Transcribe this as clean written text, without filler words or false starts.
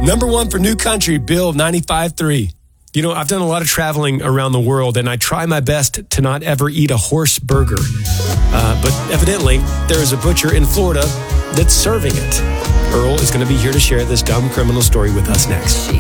Number one for New Country, Bill 95.3. You know, I've done a lot of traveling around the world, and I try my best to not ever eat a horse burger. But evidently, there is a butcher in Florida that's serving it. Earl is going to be here to share this dumb criminal story with us next.